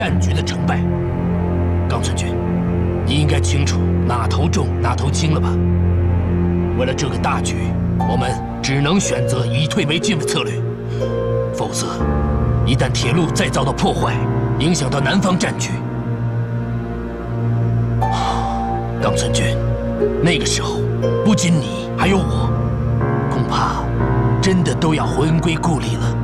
战局的成败。冈村君，你应该清楚哪头重哪头轻了吧？为了这个大局，我们只能选择以退为进的策略，否则，一旦铁路再遭到破坏，影响到南方战局，冈村君，那个时候不仅你还有我，恐怕真的都要魂归故里了。